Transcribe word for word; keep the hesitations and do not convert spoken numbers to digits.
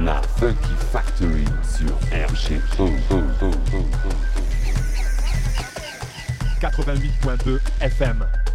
La Funky Factory sur R G. quatre-vingt-huit point deux F M.